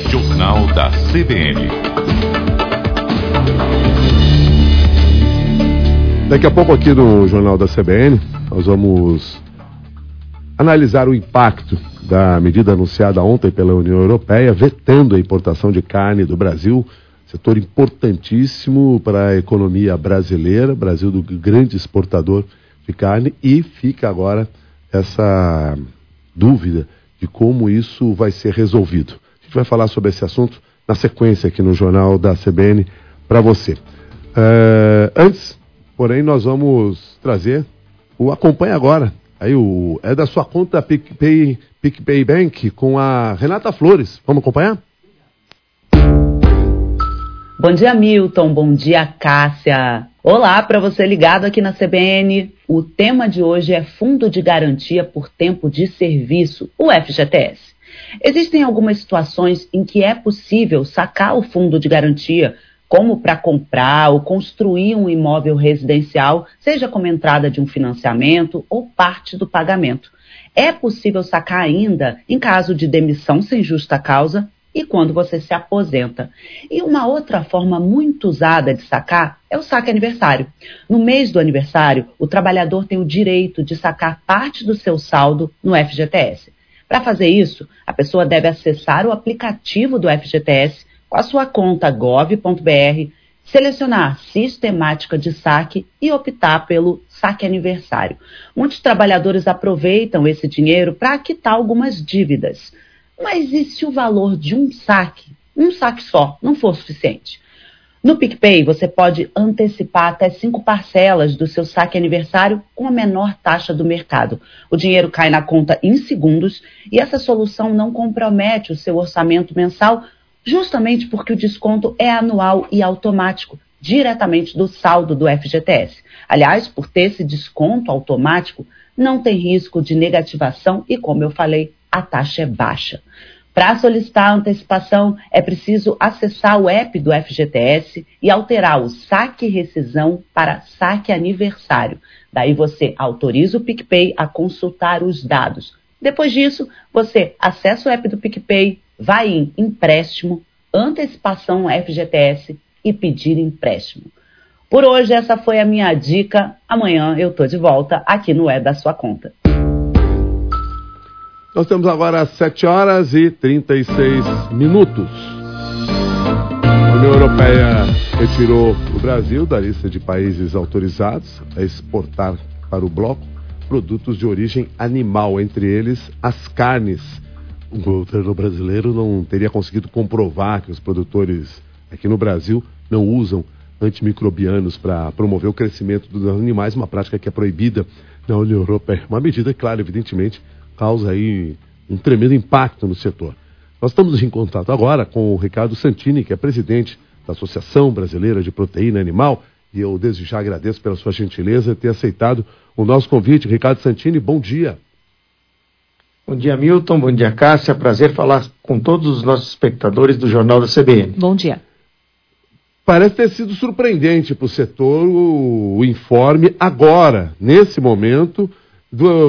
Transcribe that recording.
Jornal da CBN. Daqui a pouco aqui no Jornal da CBN, nós vamos analisar o impacto da medida anunciada ontem pela União Europeia, vetando a importação de carne do Brasil, setor importantíssimo para a economia brasileira, Brasil do grande exportador de carne, e fica agora essa dúvida de como isso vai ser resolvido. A gente vai falar sobre esse assunto na sequência aqui no Jornal da CBN para você. Antes, porém, nós vamos trazer o Acompanha Agora. Aí é da sua conta PicPay Bank com a Renata Flores. Vamos acompanhar? Bom dia, Milton. Bom dia, Cássia. Olá para você ligado aqui na CBN. O tema de hoje é Fundo de Garantia por Tempo de Serviço, o FGTS. Existem algumas situações em que é possível sacar o fundo de garantia, como para comprar ou construir um imóvel residencial, seja como entrada de um financiamento ou parte do pagamento. É possível sacar ainda em caso de demissão sem justa causa e quando você se aposenta. E uma outra forma muito usada de sacar é o saque aniversário. No mês do aniversário, o trabalhador tem o direito de sacar parte do seu saldo no FGTS. Para fazer isso, a pessoa deve acessar o aplicativo do FGTS com a sua conta gov.br, selecionar sistemática de saque e optar pelo saque aniversário. Muitos trabalhadores aproveitam esse dinheiro para quitar algumas dívidas. Mas e se o valor de um saque só, não for suficiente? No PicPay, você pode antecipar até 5 parcelas do seu saque aniversário com a menor taxa do mercado. O dinheiro cai na conta em segundos e essa solução não compromete o seu orçamento mensal, justamente porque o desconto é anual e automático, diretamente do saldo do FGTS. Aliás, por ter esse desconto automático, não tem risco de negativação e, como eu falei, a taxa é baixa. Para solicitar a antecipação, é preciso acessar o app do FGTS e alterar o saque rescisão para saque aniversário. Daí você autoriza o PicPay a consultar os dados. Depois disso, você acessa o app do PicPay, vai em empréstimo, antecipação FGTS e pedir empréstimo. Por hoje, essa foi a minha dica. Amanhã eu estou de volta aqui no É da Sua Conta. Nós temos agora 7h36. A União Europeia retirou o Brasil da lista de países autorizados a exportar para o bloco produtos de origem animal, entre eles as carnes. O governo brasileiro não teria conseguido comprovar que os produtores aqui no Brasil não usam antimicrobianos para promover o crescimento dos animais, uma prática que é proibida na União Europeia. Uma medida, claro, evidentemente, causa aí um tremendo impacto no setor. Nós estamos em contato agora com o Ricardo Santini, que é presidente da Associação Brasileira de Proteína Animal, e eu desde já agradeço pela sua gentileza ter aceitado o nosso convite. Ricardo Santini, bom dia. Bom dia, Milton. Bom dia, Cássia. Prazer falar com todos os nossos espectadores do Jornal da CBN. Bom dia. Parece ter sido surpreendente para o setor o informe agora, nesse momento,